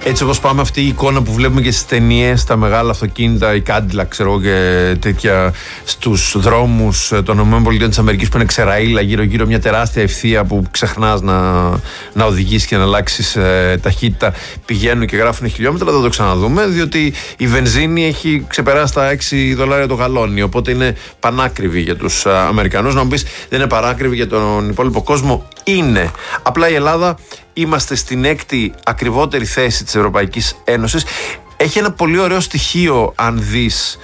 Έτσι όπως πάμε, αυτή η εικόνα που βλέπουμε και στις ταινίες, τα μεγάλα αυτοκίνητα, η Cadillac, ξέρω και τέτοια, στους δρόμους των ΗΠΑ που είναι ξεραΐλα, γύρω-γύρω μια τεράστια ευθεία που ξεχνάς να οδηγήσεις και να αλλάξεις ταχύτητα, πηγαίνουν και γράφουν χιλιόμετρα. Δεν το ξαναδούμε, διότι η βενζίνη έχει ξεπεράσει τα $6 το γαλόνι. Οπότε είναι πανάκριβη για τους Αμερικανούς. Να μου πεις, δεν είναι πανάκριβη για τον υπόλοιπο κόσμο? Είναι. Απλά η Ελλάδα είμαστε στην 6η ακριβότερη θέση της Ευρωπαϊκής Ένωσης. Έχει ένα πολύ ωραίο στοιχείο, αν δεις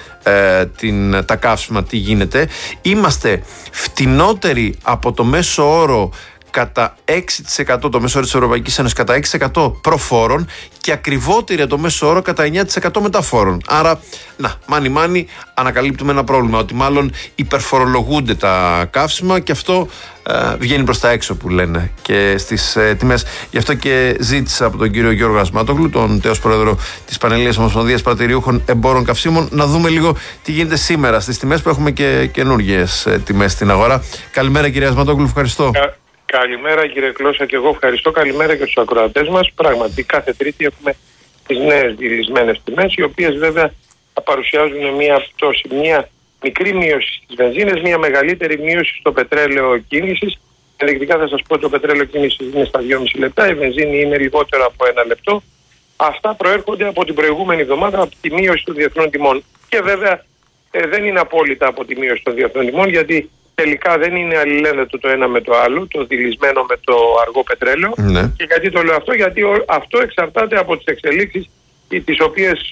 τα καύσιμα τι γίνεται. Είμαστε φτηνότεροι από το μέσο όρο κατά 6%, το μέσο όρο της Ευρωπαϊκής Ένωσης κατά 6% προφόρων, και ακριβότερη το μέσο όρο κατά 9% μεταφόρων. Άρα, μάνι ανακαλύπτουμε ένα πρόβλημα, ότι μάλλον υπερφορολογούνται τα καύσιμα, και αυτό βγαίνει προς τα έξω, που λένε, και στις τιμές. Γι' αυτό και ζήτησα από τον κύριο Γιώργο Ασμάτογλου, τον τέος πρόεδρο της Πανελλήνιας Ομοσπονδίας Πρατηριούχων Εμπόρων Καυσίμων, να δούμε λίγο τι γίνεται σήμερα στις τιμές, που έχουμε και καινούργιες τιμές στην αγορά. Καλημέρα κύριε Ασμάτογλου, ευχαριστώ. Καλημέρα κύριε Κλώσσα, και εγώ ευχαριστώ. Καλημέρα και στους ακροατές μας. Πραγματικά κάθε Τρίτη έχουμε τις νέες δηλισμένες τιμές, οι οποίες βέβαια θα παρουσιάζουν μια πτώση, μια μικρή μείωση στις βενζίνες, μια μεγαλύτερη μείωση στο πετρέλαιο κίνησης. Ενδεικτικά θα σας πω ότι το πετρέλαιο κίνησης είναι στα 2,5 λεπτά, η βενζίνη είναι λιγότερο από 1 λεπτό. Αυτά προέρχονται από την προηγούμενη εβδομάδα, από τη μείωση των διεθνών τιμών. Και βέβαια δεν είναι απόλυτα από τη μείωση των διεθνών τιμών, γιατί τελικά δεν είναι αλληλένδετο το ένα με το άλλο, το δηλισμένο με το αργό πετρέλαιο. Ναι. Και γιατί το λέω αυτό? Γιατί αυτό εξαρτάται από τις εξελίξεις τις οποίες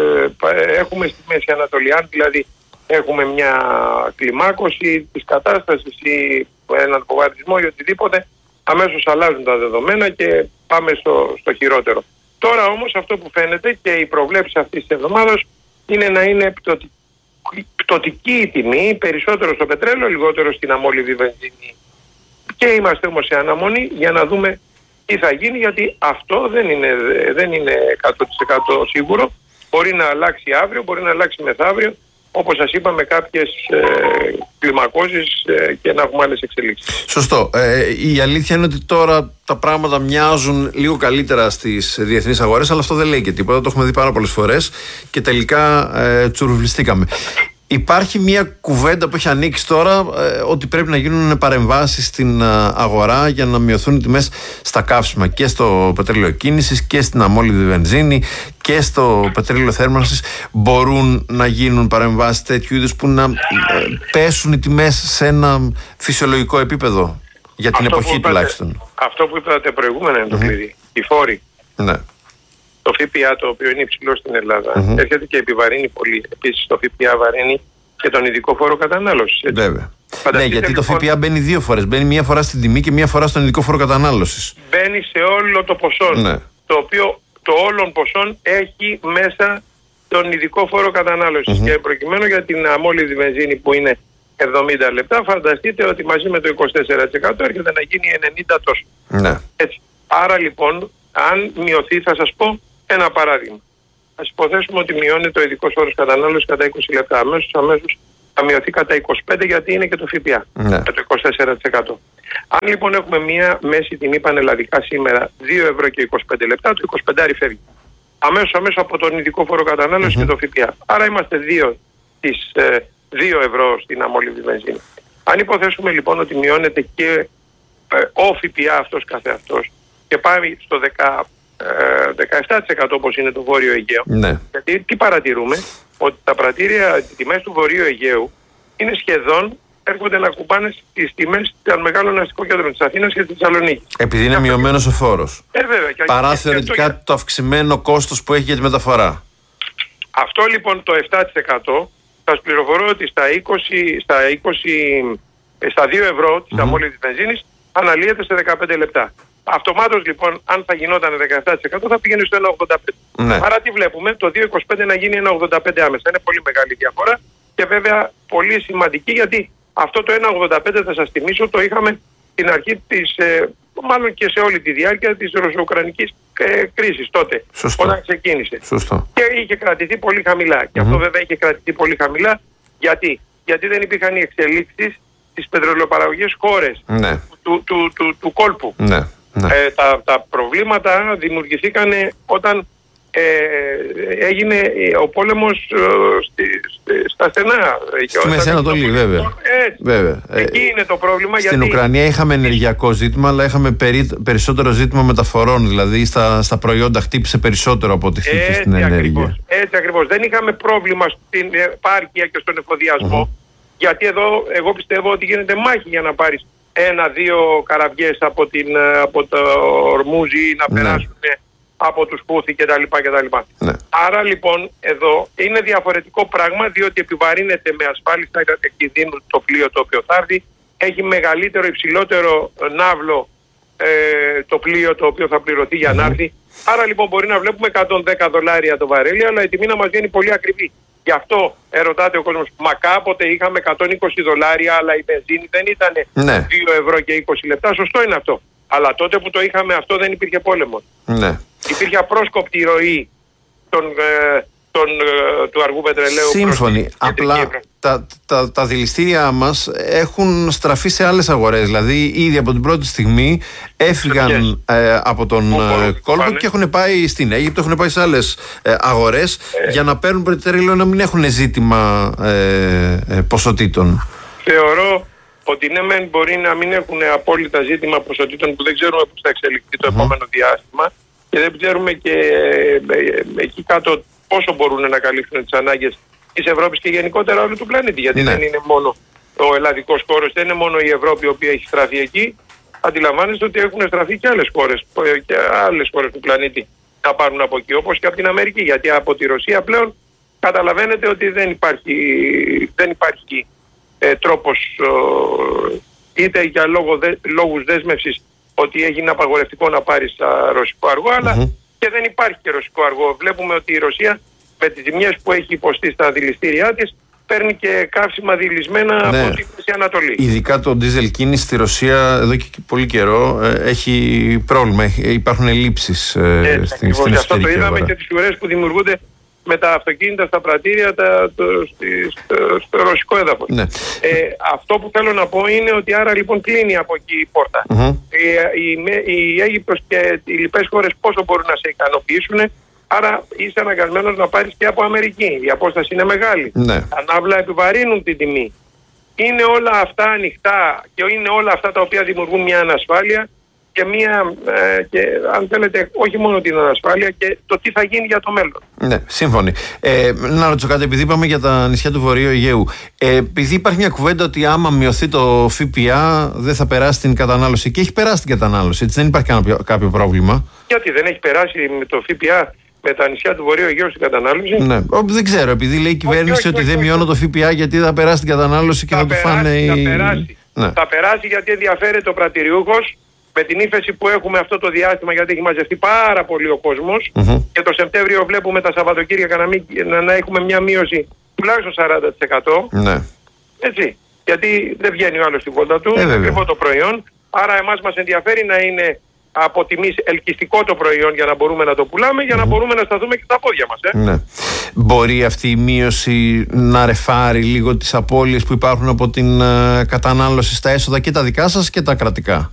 έχουμε στη Μέση Ανατολή. Αν δηλαδή έχουμε μια κλιμάκωση της κατάστασης ή έναν φοβαρισμό ή οτιδήποτε, αμέσως αλλάζουν τα δεδομένα και πάμε στο χειρότερο. Τώρα όμως αυτό που φαίνεται, και η προβλέψη αυτής της εβδομάδας, είναι να είναι πτωτική η τιμή, περισσότερο στο πετρέλαιο, λιγότερο στην αμόλυβη βενζίνη. Και είμαστε όμως σε αναμονή για να δούμε τι θα γίνει, γιατί αυτό δεν είναι 100% σίγουρο. Μπορεί να αλλάξει αύριο, μπορεί να αλλάξει μεθαύριο, όπως σας είπα, με κάποιες κλιμακώσεις και να έχουμε άλλες εξελίξεις. Σωστό. Η αλήθεια είναι ότι τώρα τα πράγματα μοιάζουν λίγο καλύτερα στις διεθνείς αγορές, αλλά αυτό δεν λέει και τίποτα. Το έχουμε δει πάρα πολλές φορές και τελικά τσουρουβλιστήκαμε. Υπάρχει μια κουβέντα που έχει ανοίξει τώρα, ότι πρέπει να γίνουν παρεμβάσεις στην αγορά για να μειωθούν οι τιμές στα καύσιμα, και στο πετρέλαιο κίνησης και στην αμόλυβη βενζίνη και στο πετρέλαιο θέρμανσης. Μπορούν να γίνουν παρεμβάσεις τέτοιου είδους που να πέσουν οι τιμές σε ένα φυσιολογικό επίπεδο, για την εποχή τουλάχιστον? Αυτό που είπατε προηγούμενα είναι το κλειδί. Οι φόροι. Ναι. Το ΦΠΑ, το οποίο είναι υψηλό στην Ελλάδα, έρχεται και επιβαρύνει πολύ. Επίσης το ΦΠΑ βαρύνει και τον ειδικό φόρο κατανάλωσης. Βέβαια. Ναι, γιατί το ΦΠΑ μπαίνει δύο φορές. Μπαίνει μία φορά στην τιμή και μία φορά στον ειδικό φόρο κατανάλωσης. Μπαίνει σε όλο το ποσό. Ναι. Το οποίο το όλων ποσών έχει μέσα τον ειδικό φόρο κατανάλωσης. Και προκειμένου για την αμόλυβη βενζίνη που είναι 70 λεπτά, φανταστείτε ότι μαζί με το 24% έρχεται να γίνει 90 τόσο. Ναι. Έτσι. Άρα λοιπόν, αν μειωθεί, θα σας πω ένα παράδειγμα. Ας υποθέσουμε ότι μειώνεται ο ειδικός φόρος κατανάλωσης κατά 20 λεπτά. Αμέσως θα μειωθεί κατά 25, γιατί είναι και το ΦΠΑ. Ναι. Με το 24%. Αν λοιπόν έχουμε μία μέση τιμή πανελλαδικά σήμερα 2 ευρώ και 25 λεπτά, το 25 φεύγει. Αμέσως από τον ειδικό φόρο κατανάλωσης και το ΦΠΑ. Άρα είμαστε 2 ευρώ στην αμόλυβη βενζίνη. Αν υποθέσουμε λοιπόν ότι μειώνεται και ο ΦΠΑ αυτός καθεαυτός και πάει στο 17% όπως είναι το Βόρειο Αιγαίο. Ναι. Γιατί τι παρατηρούμε? Ότι τα πρατήρια, οι τιμές του Βορείου Αιγαίου είναι σχεδόν, έρχονται να κουμπάνε στις τιμές των μεγάλων αστικών κέντρων της Αθήνας και της Θεσσαλονίκης. Επειδή είναι μειωμένος ο φόρος. Βέβαια. Παρά θεωρητικά το αυξημένο κόστος που έχει για τη μεταφορά. Αυτό λοιπόν το 7%, σας πληροφορώ ότι στα 2 ευρώ της αμόλυβης βενζίνης αναλύεται σε 15 λεπτά. Αυτομάτως λοιπόν, αν θα γινόταν 17%, θα πήγαινε στο 1,85. Ναι. Άρα τι βλέπουμε? Το 2,25 να γίνει 1,85 άμεσα. Είναι πολύ μεγάλη διαφορά και βέβαια πολύ σημαντική, γιατί αυτό το 1,85 θα σας θυμίσω το είχαμε στην αρχή της, μάλλον και σε όλη τη διάρκεια της ρωσο-ουκρανικής κρίσης τότε. Σωστό. Όταν ξεκίνησε. Σωστό. Και είχε κρατηθεί πολύ χαμηλά. Και αυτό βέβαια είχε κρατηθεί πολύ χαμηλά. Γιατί δεν υπήρχαν οι εξελίξεις στις πετρελαιοπαραγωγικές χώρες του κόλπου. Ναι. Τα προβλήματα δημιουργηθήκαν όταν έγινε ο πόλεμος στα στενά. Στη Μέση Ανατολή, βέβαια. Εκεί είναι το πρόβλημα. Στην Ουκρανία είχαμε ενεργειακό ζήτημα, αλλά είχαμε περισσότερο ζήτημα μεταφορών. Δηλαδή στα προϊόντα χτύπησε περισσότερο από ό,τι χτύπησε στην ενέργεια. Έτσι ακριβώς. Δεν είχαμε πρόβλημα στην επάρκεια και στον εφοδιασμό. Γιατί εδώ εγώ πιστεύω ότι γίνεται μάχη για να πάρεις 1-2 καραβιές από το Ορμούζι να περάσουν από τους Χούθη κτλ. Ναι. Άρα λοιπόν εδώ είναι διαφορετικό πράγμα, διότι επιβαρύνεται με ασφάλιστα κινδύνου το πλοίο το οποίο θα έρθει. Έχει μεγαλύτερο, υψηλότερο ναύλο το πλοίο το οποίο θα πληρωθεί για να έρθει. Άρα λοιπόν μπορεί να βλέπουμε $110 το βαρέλι, αλλά η τιμή να μας βγαίνει πολύ ακριβή. Γι' αυτό ερωτάται ο κόσμος, μα κάποτε είχαμε $120, αλλά η βενζίνη δεν ήταν 2 ευρώ και 20 λεπτά. Σωστό είναι αυτό. Αλλά τότε που το είχαμε αυτό δεν υπήρχε πόλεμος. Ναι. Υπήρχε απρόσκοπτη ροή του αργού πετρελαίου. Σύμφωνοι. Απλά τα δηληστήρια μας έχουν στραφεί σε άλλες αγορές. Δηλαδή ήδη από την πρώτη στιγμή έφυγαν από τον κόλπο και έχουν πάει στην Αίγυπτο, έχουν πάει σε άλλες αγορές για να παίρνουν πετρέλαιο, να μην έχουν ζήτημα ποσοτήτων. Θεωρώ ότι ναι, μεν μπορεί να μην έχουν απόλυτα ζήτημα ποσοτήτων που δεν ξέρουμε πώς θα εξελιχθεί το επόμενο διάστημα και δεν ξέρουμε και εκεί κάτω πόσο μπορούν να καλύψουν τις ανάγκες της Ευρώπης και γενικότερα όλου του πλανήτη. Γιατί δεν είναι μόνο ο ελλαδικός χώρος, δεν είναι μόνο η Ευρώπη η οποία έχει στραφεί εκεί. Αντιλαμβάνεστε ότι έχουν στραφεί και άλλες χώρες του πλανήτη να πάρουν από εκεί, όπως και από την Αμερική. Γιατί από τη Ρωσία πλέον καταλαβαίνετε ότι δεν υπάρχει τρόπος, είτε για λόγους δέσμευσης ότι έγινε απαγορευτικό να πάρεις ρωσικό αργό, αλλά και δεν υπάρχει και ρωσικό αργό. Βλέπουμε ότι η Ρωσία με τις ζημιές που έχει υποστεί στα δηληστήριά της παίρνει και καύσιμα δηλισμένα από τη Μέση Ανατολή. Ειδικά το ντίζελ κίνηση στη Ρωσία εδώ και πολύ καιρό έχει πρόβλημα. Υπάρχουν ελλείψεις στην εσωτερική αυτό το είδαμε αγορά. Και τις ουρές που δημιουργούνται με τα αυτοκίνητα στα πρατήρια στο ρωσικό έδαφος. Ναι. Αυτό που θέλω να πω είναι ότι άρα λοιπόν κλείνει από εκεί η πόρτα. Η Αίγυπτος και οι λοιπές χώρες πόσο μπορούν να σε ικανοποιήσουν, άρα είσαι αναγκασμένος να πάρεις και από Αμερική. Η απόσταση είναι μεγάλη. Ναι. Τα ναύλα επιβαρύνουν την τιμή. Είναι όλα αυτά ανοιχτά και είναι όλα αυτά τα οποία δημιουργούν μια ανασφάλεια και αν θέλετε όχι μόνο την ανασφάλεια και το τι θα γίνει για το μέλλον. Ναι, σύμφωνοι. Να ρωτήσω κάτι, επειδή είπαμε για τα νησιά του Βορείου Αιγαίου. Επειδή υπάρχει μια κουβέντα ότι άμα μειωθεί το ΦΠΑ δεν θα περάσει την κατανάλωση, και έχει περάσει την κατανάλωση, έτσι δεν υπάρχει κάποιο πρόβλημα. Γιατί δεν έχει περάσει με το ΦΠΑ με τα νησιά του Βορείου Αιγαίου στην κατανάλωση? Ναι, δεν ξέρω, επειδή λέει η κυβέρνηση ότι δεν μειώνω το ΦΠΑ γιατί θα περάσει την κατανάλωση και θα του φάνε. Θα περάσει γιατί ενδιαφέρεται ο πρατηριούχος. Με την ύφεση που έχουμε αυτό το διάστημα, γιατί έχει μαζευτεί πάρα πολύ ο κόσμος και το Σεπτέμβριο βλέπουμε τα Σαββατοκύριακα να έχουμε μια μείωση τουλάχιστον 40%. Ναι. Έτσι. Γιατί δεν βγαίνει ο άλλος στην πόρτα του, είναι ακριβό το προϊόν. Άρα εμάς μας ενδιαφέρει να είναι από τιμής ελκυστικό το προϊόν για να μπορούμε να το πουλάμε, για να μπορούμε να σταθούμε και στα πόδια μας. Ναι. Μπορεί αυτή η μείωση να ρεφάρει λίγο τις απώλειες που υπάρχουν από την κατανάλωση στα έσοδα και τα δικά σας και τα κρατικά?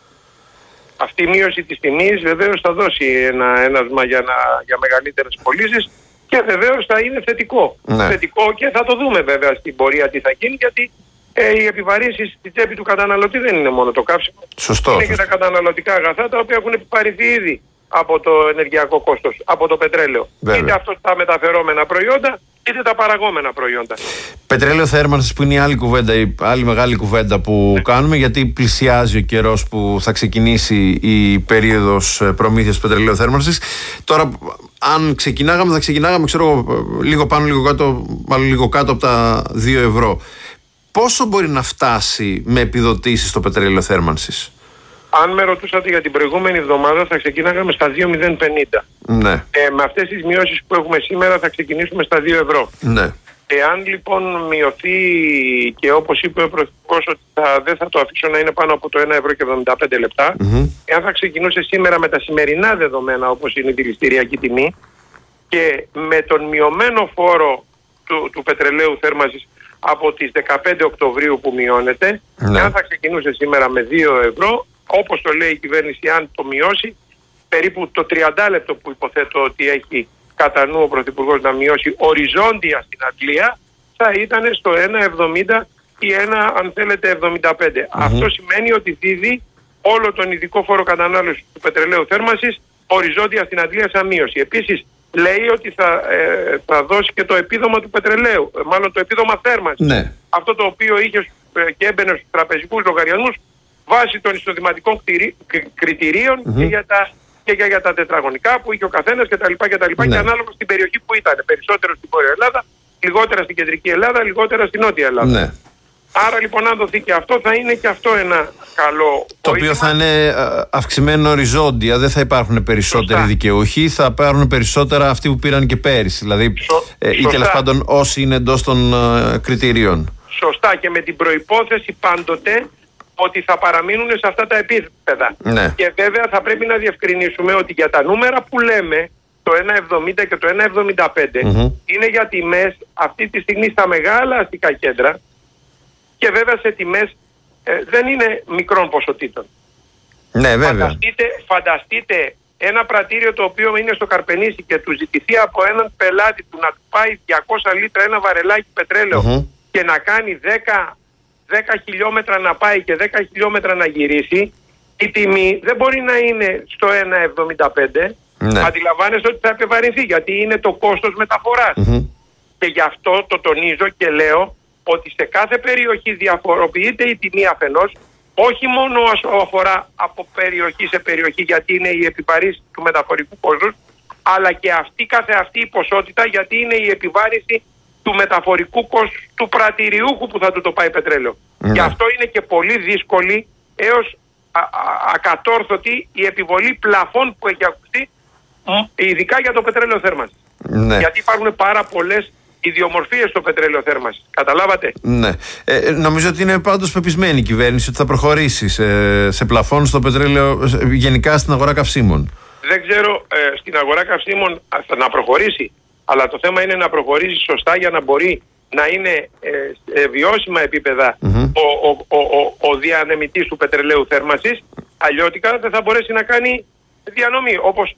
Αυτή η μείωση της τιμής βεβαίως θα δώσει ένα ένασμα για μεγαλύτερες πωλήσεις και βεβαίως θα είναι θετικό. Ναι. Θετικό και θα το δούμε βέβαια στην πορεία τι θα γίνει, γιατί οι επιβαρύνσεις στην τσέπη του καταναλωτή δεν είναι μόνο το καύσιμο. Σωστό. Είναι και τα καταναλωτικά αγαθά τα οποία έχουν επιβαρυνθεί ήδη από το ενεργειακό κόστος, από το πετρέλαιο. Βέβαια. Είτε αυτό τα μεταφερόμενα προϊόντα, είτε τα παραγόμενα προϊόντα. Πετρέλαιο θέρμανσης, που είναι η άλλη κουβέντα, η άλλη μεγάλη κουβέντα που κάνουμε, γιατί πλησιάζει ο καιρός που θα ξεκινήσει η περίοδος προμήθειας πετρελαίου θέρμανσης. Τώρα, αν ξεκινάγαμε, θα ξεκινάγαμε, ξέρω, λίγο πάνω, λίγο κάτω, μάλλον λίγο κάτω από τα 2 ευρώ. Πόσο μπορεί να φτάσει με επιδοτήσεις το πετρέλαιο θέρμανσης? Αν με ρωτούσατε για την προηγούμενη εβδομάδα θα ξεκινάγαμε στα 2,050. Ναι. Με αυτές τις μειώσεις που έχουμε σήμερα θα ξεκινήσουμε στα 2 ευρώ. Ναι. Εάν λοιπόν μειωθεί και όπως είπε ο Πρωθυπουργός ότι δεν θα το αφήσω να είναι πάνω από το 1 ευρώ και 75 λεπτά, εάν θα ξεκινούσε σήμερα με τα σημερινά δεδομένα όπως είναι η δηληστηριακή τιμή και με τον μειωμένο φόρο του πετρελαίου θέρμανσης από τις 15 Οκτωβρίου που μειώνεται, εάν θα ξεκινούσε σήμερα με 2 ευρώ, όπως το λέει η κυβέρνηση, αν το μειώσει, περίπου το 30 λεπτό που υποθέτω ότι έχει κατά νου ο Πρωθυπουργός να μειώσει οριζόντια στην Αγγλία, θα ήταν στο 1,70 ή αν θέλετε 75. Αυτό σημαίνει ότι δίδει όλο τον ειδικό φόρο κατανάλωσης του πετρελαίου θέρμανσης οριζόντια στην Αγγλία σαν μείωση. Επίσης λέει ότι θα δώσει και το επίδομα του πετρελαίου, μάλλον το επίδομα θέρμανσης. Ναι. Αυτό το οποίο είχε και έμπαινε στους τραπεζικούς λογαριασμούς βάσει των εισοδηματικών κριτηρίων και για τα τετραγωνικά που είχε ο καθένας κτλ. Και ανάλογα στην περιοχή που ήταν. Περισσότερο στην Βόρεια Ελλάδα, λιγότερα στην Κεντρική Ελλάδα, λιγότερα στην Νότια Ελλάδα. Ναι. Άρα λοιπόν αν δοθεί και αυτό, θα είναι και αυτό ένα καλό το οποίο θα είναι αυξημένο οριζόντια, δεν θα υπάρχουν περισσότεροι δικαιούχοι, θα πάρουν περισσότερα αυτοί που πήραν και πέρυσι, δηλαδή ή τέλος πάντων όσοι είναι εντός των κριτηρίων. Σωστά, και με την προϋπόθεση πάντοτε ότι θα παραμείνουν σε αυτά τα επίπεδα. Ναι. Και βέβαια θα πρέπει να διευκρινίσουμε ότι για τα νούμερα που λέμε, το 1,70 και το 1,75 είναι για τιμές αυτή τη στιγμή στα μεγάλα αστικά κέντρα και βέβαια σε τιμές δεν είναι μικρών ποσοτήτων. Ναι, βέβαια. Φανταστείτε ένα πρατήριο το οποίο είναι στο Καρπενήσι και του ζητηθεί από έναν πελάτη του να του πάει 200 λίτρα ένα βαρελάκι πετρέλαιο και να κάνει 10 χιλιόμετρα να πάει και 10 χιλιόμετρα να γυρίσει, η τιμή δεν μπορεί να είναι στο 1,75. Ναι. Αντιλαμβάνεστε ότι θα επιβαρυνθεί γιατί είναι το κόστος μεταφοράς. Και γι' αυτό το τονίζω και λέω ότι σε κάθε περιοχή διαφοροποιείται η τιμή αφενός, όχι μόνο όσο αφορά από περιοχή σε περιοχή γιατί είναι η επιβαρύνση του μεταφορικού κόστους, αλλά και αυτή η ποσότητα γιατί είναι η επιβάρυνση του μεταφορικού κόστους του πρατηριούχου που θα του το πάει πετρέλαιο. Γι' αυτό είναι και πολύ δύσκολη έως ακατόρθωτη η επιβολή πλαφών που έχει ακουστεί, ειδικά για το πετρέλαιο θέρμανσης. Ναι. Γιατί υπάρχουν πάρα πολλές ιδιομορφίες στο πετρέλαιο θέρμανσης. Καταλάβατε? Ναι. Νομίζω ότι είναι πάντως πεπισμένη η κυβέρνηση ότι θα προχωρήσει σε πλαφών στο πετρέλαιο, γενικά στην αγορά καυσίμων. Δεν ξέρω στην αγορά καυσίμων να προχωρήσει, αλλά το θέμα είναι να προχωρήσει σωστά για να μπορεί να είναι βιώσιμα επίπεδα ο διανεμητής του πετρελαίου θέρμανσης. Αλλιώτικα δεν θα μπορέσει να κάνει διανομή. Όπως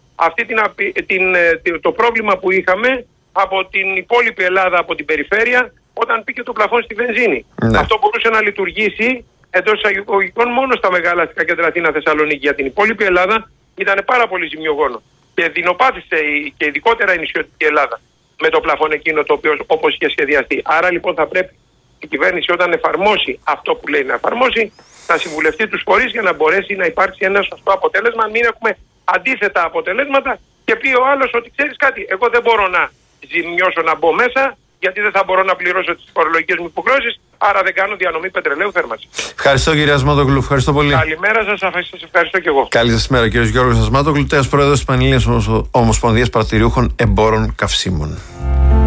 το πρόβλημα που είχαμε από την υπόλοιπη Ελλάδα, από την περιφέρεια, όταν πήγε το πλαφόν στη βενζίνη. Ναι. Αυτό μπορούσε να λειτουργήσει εντός εισαγωγικών μόνο στα μεγάλα αστικά κέντρα Αθήνα, Θεσσαλονίκη. Για την υπόλοιπη Ελλάδα ήταν πάρα πολύ ζημιογόνο. Και δεινοπάθησε και ειδικότερα η νησιωτική Ελλάδα με το πλαφόν εκείνο το οποίο όπως είχε σχεδιαστεί. Άρα λοιπόν θα πρέπει η κυβέρνηση όταν εφαρμόσει αυτό που λέει να εφαρμόσει, να συμβουλευτεί τους φορείς για να μπορέσει να υπάρξει ένα σωστό αποτέλεσμα, αν μην έχουμε αντίθετα αποτελέσματα και πει ο άλλος ότι ξέρεις κάτι, εγώ δεν μπορώ να ζημιώσω να μπω μέσα γιατί δεν θα μπορώ να πληρώσω τις φορολογικές μου υποχρεώσεις, άρα δεν κάνω διανομή πετρελαίου θέρμανσης. Ευχαριστώ κύριε Ασμάτογλου, ευχαριστώ πολύ. Καλημέρα σας, σας ευχαριστώ και εγώ. Καλή σας μέρα κύριος Γιώργος Ασμάτογλου, τέος πρόεδρος της Πανελλήνιας Ομοσπονδίας Πρατηριούχων Εμπόρων Καυσίμων.